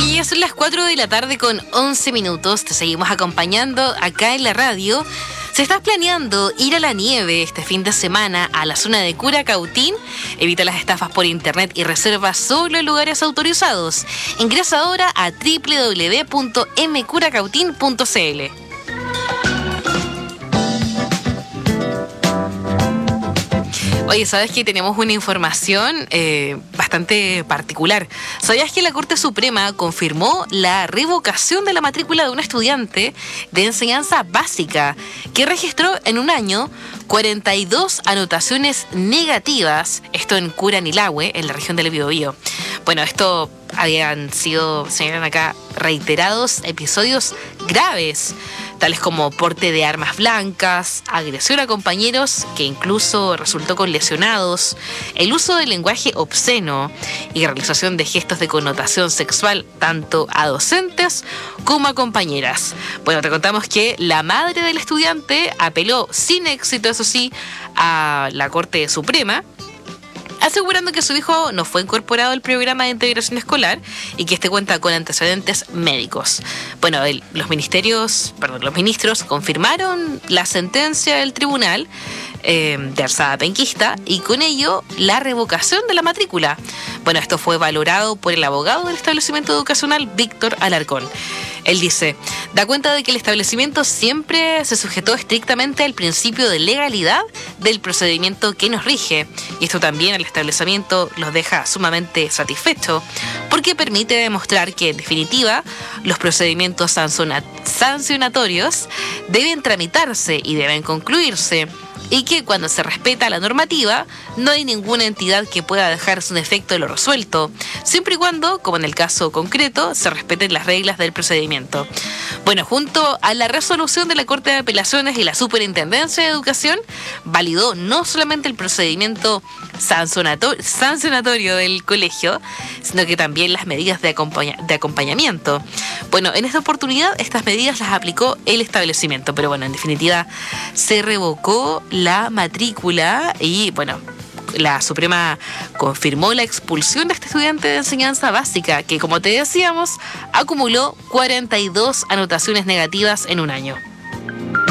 Oye, ya son las 4 de la tarde con 11 minutos. Te seguimos acompañando acá en la radio. Si estás planeando ir a la nieve este fin de semana a la zona de Curacautín, evita las estafas por internet y reserva solo en lugares autorizados. Ingresa ahora a www.mcuracautin.cl. Oye, ¿sabes que tenemos una información bastante particular? ¿Sabías que la Corte Suprema confirmó la revocación de la matrícula de un estudiante de enseñanza básica que registró en un año 42 anotaciones negativas, esto en Curanilahue, en la región del Biobío? Bueno, esto señalan acá, reiterados episodios graves, tales como porte de armas blancas, agresión a compañeros que incluso resultó con lesionados, el uso del lenguaje obsceno y realización de gestos de connotación sexual tanto a docentes como a compañeras. Bueno, te contamos que la madre del estudiante apeló sin éxito, eso sí, a la Corte Suprema, asegurando que su hijo no fue incorporado al programa de integración escolar y que este cuenta con antecedentes médicos. Bueno, los ministros confirmaron la sentencia del tribunal de alzada penquista y con ello la revocación de la matrícula. Bueno, esto fue valorado por el abogado del establecimiento educacional, Víctor Alarcón. Él dice, da cuenta de que el establecimiento siempre se sujetó estrictamente al principio de legalidad del procedimiento que nos rige, y esto también al establecimiento los deja sumamente satisfecho, porque permite demostrar que, en definitiva, los procedimientos sancionatorios deben tramitarse y deben concluirse, y que cuando se respeta la normativa, no hay ninguna entidad que pueda dejar sin efecto lo resuelto, siempre y cuando, como en el caso concreto, se respeten las reglas del procedimiento. Bueno, junto a la resolución de la Corte de Apelaciones y la Superintendencia de Educación, validó no solamente el procedimiento sancionatorio del colegio, sino que también las medidas de acompañamiento. Bueno, en esta oportunidad, estas medidas las aplicó el establecimiento, pero bueno, en definitiva, se revocó la matrícula y bueno, la Suprema confirmó la expulsión de este estudiante de enseñanza básica que, como te decíamos, acumuló 42 anotaciones negativas en un año.